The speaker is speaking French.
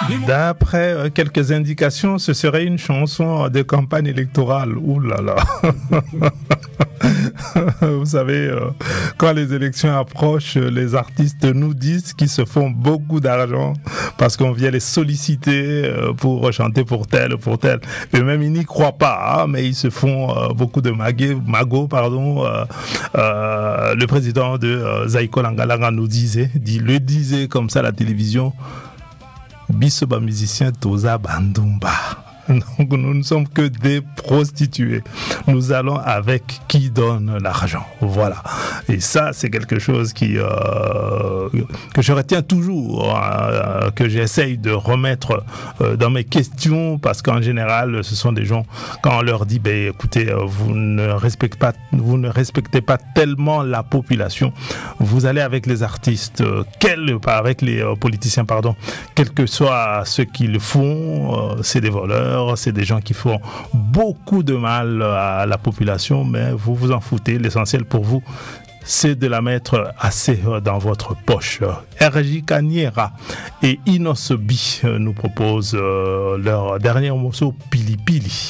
D'après quelques indications, ce serait une chanson de campagne électorale. Ouh là là. Vous savez, quand les élections approchent, les artistes nous disent qu'ils se font beaucoup d'argent parce qu'on vient les solliciter pour chanter pour tel, pour tel. Eux-mêmes, ils n'y croient pas, hein, mais ils se font beaucoup de magots. Le président de Zaïko Langalanga le disait comme ça à la télévision. Bisoba musicien Toza Bandumba. Donc nous ne sommes que des prostituées. Nous allons avec qui donne l'argent. Voilà. Et ça, c'est quelque chose que je retiens toujours, que j'essaye de remettre dans mes questions, parce qu'en général, ce sont des gens, quand on leur dit, écoutez, vous ne respectez pas tellement la population, vous allez avec les artistes, avec les politiciens, quels que soient ceux qui le font, c'est des voleurs, c'est des gens qui font beaucoup de mal à la population, mais vous vous en foutez. L'essentiel pour vous, c'est de la mettre assez dans votre poche. RJ Kaniera et Inosobi nous proposent leur dernier morceau, Pili Pili.